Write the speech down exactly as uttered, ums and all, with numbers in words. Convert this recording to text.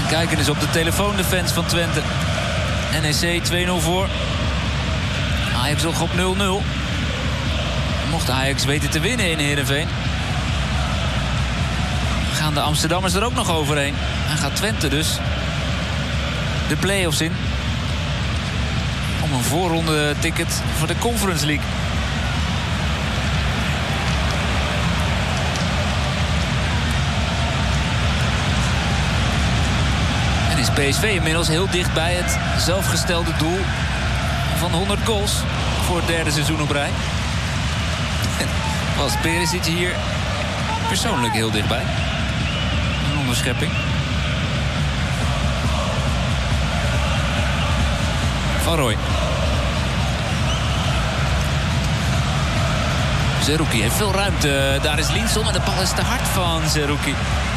Kijken eens op de telefoon, de fans van Twente. N E C twee nul voor. Ajax nog op nul nul. Mocht Ajax weten te winnen in Heerenveen, gaan de Amsterdammers er ook nog overheen. En gaat Twente dus de play-offs in om een voorronde ticket voor de Conference League. En is P S V inmiddels heel dicht bij het zelfgestelde doel van honderd goals voor het derde seizoen op rij. Was Perisic hier persoonlijk heel dichtbij. Een onderschepping. Van Rooij. Zerouki heeft veel ruimte. Daar is Linson en de bal is te hard van Zerouki.